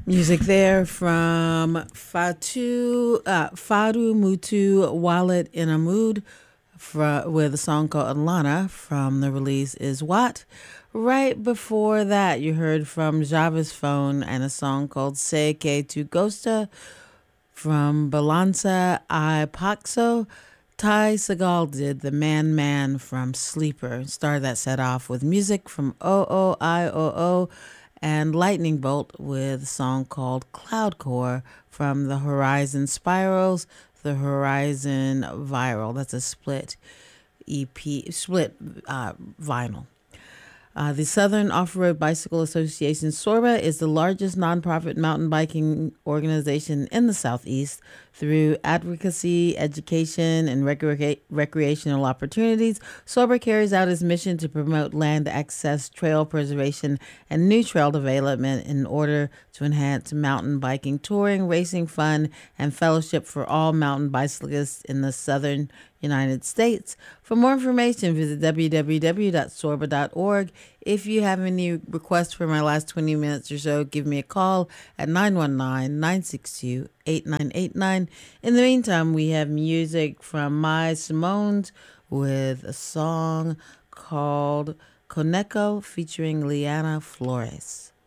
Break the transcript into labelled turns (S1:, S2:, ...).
S1: Music there from Faru Mutu Wallet in a Mood with a song called Alana from the release Is What. Right before that, you heard from Java's Phone and a song called Se Que Tu Gosta from Balanza I Paxo. Ty Segal did The Man Man from Sleeper. Started that set off with music from OOIOO and Lightning Bolt with a song called Cloudcore from the Horizon Spirals, the Horizon Viral. That's a split vinyl. The Southern Off-Road Bicycle Association, SORBA, is the largest nonprofit mountain biking organization in the Southeast. Through advocacy, education, and recreational opportunities, SORBA carries out its mission to promote land access, trail preservation, and new trail development in order to enhance mountain biking, touring, racing fun, and fellowship for all mountain bicyclists in the southern United States. For more information, visit www.sorba.org. If you have any requests for my last 20 minutes or so, give me a call at 919-962-8989. In the meantime, we have music from My Simone's with a song called Coneco featuring Liana Flores.